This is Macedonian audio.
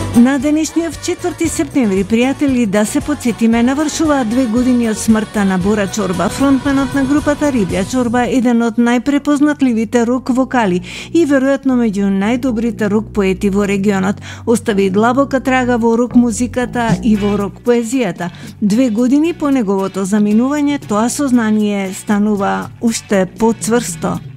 На денешниот 4 септември, пријатели, да се потсетиме, навршуваат 2 години од смртта на Бора Чорба, фронтменот на групата Риблја Чорба, еден од најпрепознатливите рок вокали и веројатно меѓу најдобрите рок поети во регионот. Остави длабока трага во рок музиката и во рок поезијата. 2 години по неговото заминување, тоа сознание станува уште поцврсто.